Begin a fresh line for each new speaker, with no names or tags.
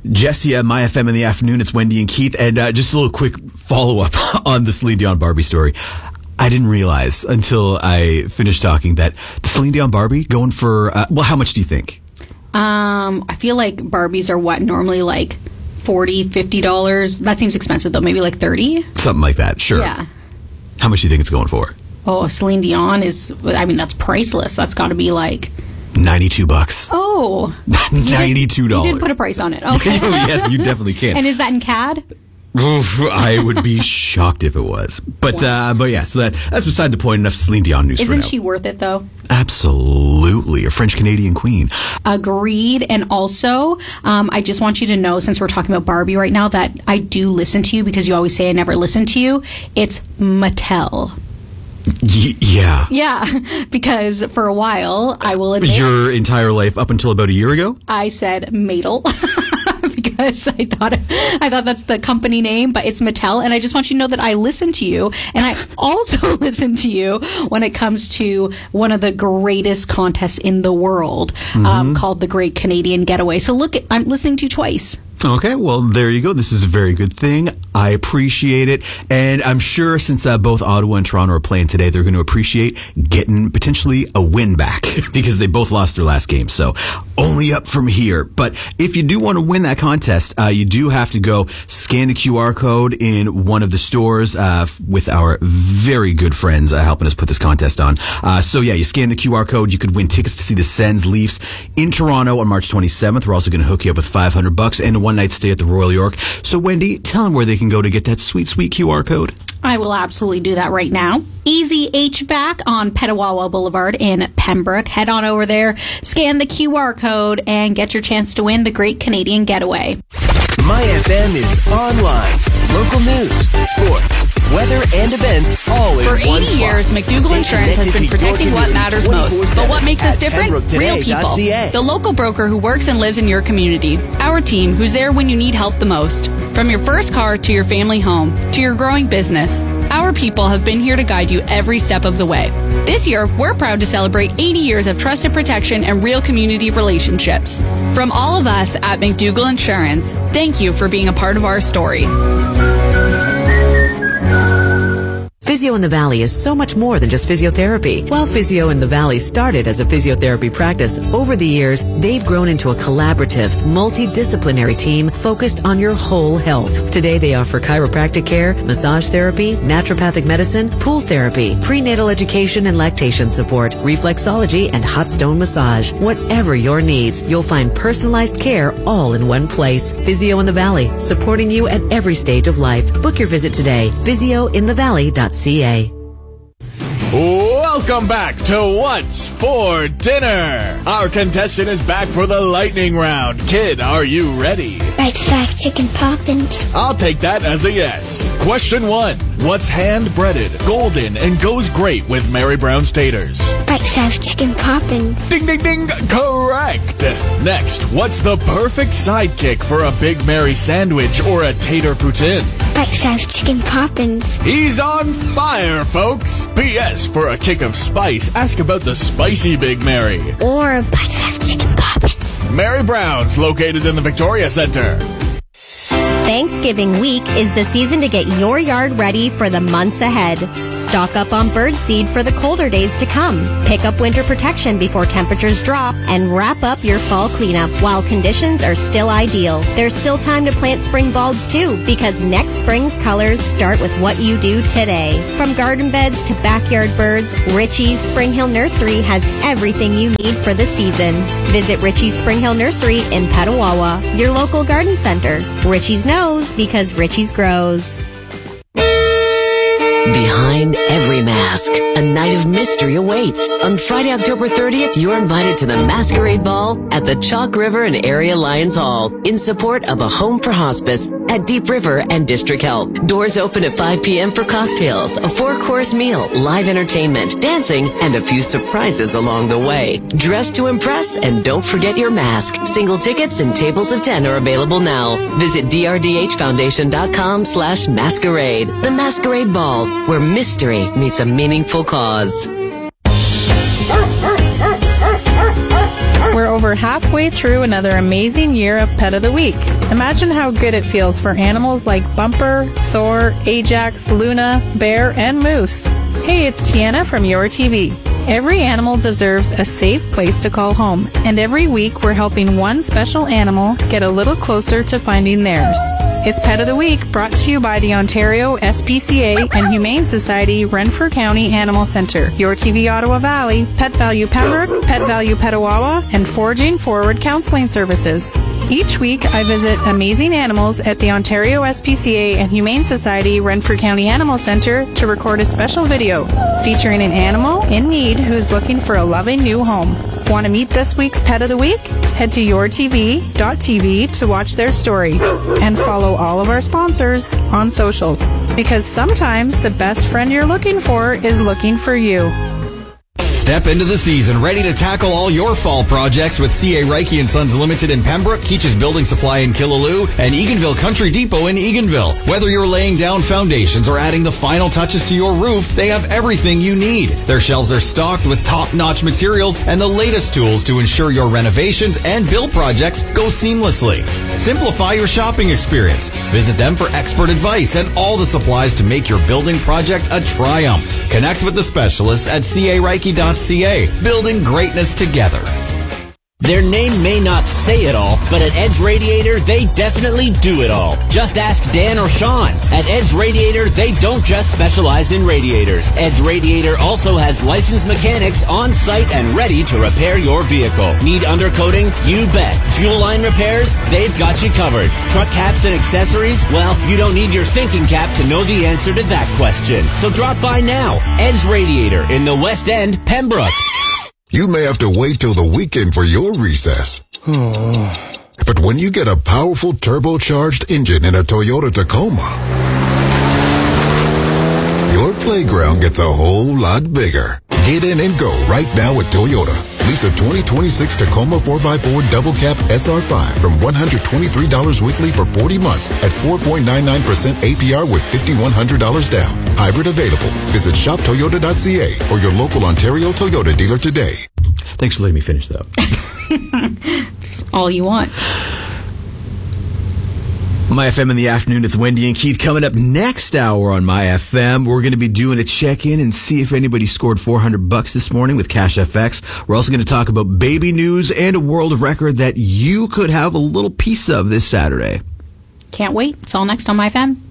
Jesse at My FM in the afternoon. It's Wendy and Keith. And just a little quick follow-up on the Celine Dion Barbie story. I didn't realize until I finished talking that the Celine Dion Barbie going for, how much do you think?
I feel like Barbies are what, normally like $40, $50. That seems expensive though, maybe like $30?
Something like that, sure.
Yeah.
How much do you think it's going for?
Oh, Celine Dion that's priceless. That's got to be like...
$92.
Oh.
$92.
You did put a price on it. Okay.
Oh, yes, you definitely can.
And is that in CAD?
I would be shocked if it was. But yeah, so that's beside the point. Enough Celine Dion news for now.
Isn't she worth it, though?
Absolutely. A French-Canadian queen.
Agreed. And also, I just want you to know, since we're talking about Barbie right now, that I do listen to you because you always say I never listen to you. It's Mattel.
Yeah.
Yeah, because for a while, I will admit...
Your entire life up until about a year ago?
I said Madel. Because I thought that's the company name, but it's Mattel. And I just want you to know that I listen to you. And I also listen to you when it comes to one of the greatest contests in the world, called the Great Canadian Getaway. So I'm listening to you twice.
Okay, well, there you go. This is a very good thing. I appreciate it. And I'm sure since both Ottawa and Toronto are playing today, they're going to appreciate getting potentially a win back because they both lost their last game. So only up from here. But if you do want to win that contest, you do have to go scan the QR code in one of the stores with our very good friends helping us put this contest on. So yeah, you scan the QR code. You could win tickets to see the Sens Leafs in Toronto on March 27th. We're also going to hook you up with $500 and a one-night stay at the Royal York. So Wendy, tell them where they can go to get that sweet, sweet QR code.
I will absolutely do that right now. Easy HVAC on Petawawa Boulevard in Pembroke. Head on over there, scan the QR code, and get your chance to win the Great Canadian Getaway.
My FM is online. Local news, sports, weather, and events all in
For
one
80
spot.
years, McDougall Insurance has been protecting what matters most. But what makes us different? Real people. The local broker who works and lives in your community. Our team who's there when you need help the most. From your first car to your family home to your growing business. Our people have been here to guide you every step of the way. This year, we're proud to celebrate 80 years of trusted protection and real community relationships. From all of us at McDougall Insurance, thank you for being a part of our story.
Physio in the Valley is so much more than just physiotherapy. While Physio in the Valley started as a physiotherapy practice, over the years, they've grown into a collaborative, multidisciplinary team focused on your whole health. Today, they offer chiropractic care, massage therapy, naturopathic medicine, pool therapy, prenatal education and lactation support, reflexology, and hot stone massage. Whatever your needs, you'll find personalized care all in one place. Physio in the Valley, supporting you at every stage of life. Book your visit today. PhysioInTheValley.ca.
Welcome back to What's for Dinner. Our contestant is back for the lightning round. Kid, are you ready?
Bite-sized chicken poppins.
I'll take that as a yes. Question 1. What's hand-breaded, golden, and goes great with Mary Brown's taters?
Bite-sized chicken poppins.
Ding, ding, ding. Correct. Next, what's the perfect sidekick for a Big Mary sandwich or a tater poutine?
Bite-sized chicken poppins.
He's on fire, folks. P.S. For a kick of spice, ask about the spicy Big Mary.
Or bite-sized chicken poppins.
Mary Brown's, located in the Victoria Centre.
Thanksgiving week is the season to get your yard ready for the months ahead. Stock up on birdseed for the colder days to come. Pick up winter protection before temperatures drop and wrap up your fall cleanup while conditions are still ideal. There's still time to plant spring bulbs too, because next spring's colors start with what you do today. From garden beds to backyard birds, Richie's Spring Hill Nursery has everything you need for the season. Visit Richie's Spring Hill Nursery in Petawawa, your local garden center. Richie's knows because Richie's grows.
Behind every mask, a night of mystery awaits. On Friday, October 30th, you're invited to the Masquerade Ball at the Chalk River and Area Lions Hall in support of a home for hospice at Deep River and District Health. Doors open at 5 p.m. for cocktails, a 4-course meal, live entertainment, dancing, and a few surprises along the way. Dress to impress and don't forget your mask. Single tickets and tables of 10 are available now. Visit drdhfoundation.com/masquerade. The Masquerade Ball, where mystery meets a meaningful cause.
We're
over halfway through another amazing year of Pet of the Week. Imagine how good it feels for animals like Bumper, Thor, Ajax, Luna, Bear, and Moose. Hey, it's Tiana from Your TV. Every animal deserves a safe place to call home, and every week we're helping one special animal get a little closer to finding theirs. It's Pet of the Week, brought to you by the Ontario SPCA and Humane Society Renfrew County Animal Centre, Your TV Ottawa Valley, Pet Value Pembroke, Pet Value Petawawa, and Foraging Forward Counseling Services. Each week, I visit amazing animals at the Ontario SPCA and Humane Society Renfrew County Animal Centre to record a special video featuring an animal in need who's looking for a loving new home. Want to meet this week's Pet of the Week? Head to yourtv.tv to watch their story and follow all of our sponsors on socials, because sometimes the best friend you're looking for is looking for you.
Step into the season ready to tackle all your fall projects with C.A. Reiki & Sons Limited in Pembroke, Keach's Building Supply in Killaloe, and Eganville Country Depot in Eganville. Whether you're laying down foundations or adding the final touches to your roof, they have everything you need. Their shelves are stocked with top-notch materials and the latest tools to ensure your renovations and build projects go seamlessly. Simplify your shopping experience. Visit them for expert advice and all the supplies to make your building project a triumph. Connect with the specialists at careiki.ca. Building greatness together.
Their name may not say it all, but at Ed's Radiator, they definitely do it all. Just ask Dan or Sean. At Ed's Radiator, they don't just specialize in radiators. Ed's Radiator also has licensed mechanics on site and ready to repair your vehicle. Need undercoating? You bet. Fuel line repairs? They've got you covered. Truck caps and accessories? Well, you don't need your thinking cap to know the answer to that question. So drop by now. Ed's Radiator in the West End, Pembroke.
You may have to wait till the weekend for your recess. But when you get a powerful turbocharged engine in a Toyota Tacoma, your playground gets a whole lot bigger. Get in and go right now at Toyota. Lease a 2026 Tacoma 4x4 Double Cab SR5 from $123 weekly for 40 months at 4.99% APR with $5,100 down. Hybrid available. Visit shoptoyota.ca or your local Ontario Toyota dealer today.
Thanks for letting me finish, though.
Just all you want.
My FM in the afternoon. It's Wendy and Keith coming up next hour on My FM. We're going to be doing a check-in and see if anybody scored $400 this morning with Cash FX. We're also going to talk about baby news and a world record that you could have a little piece of this Saturday.
Can't wait. It's all next on My FM.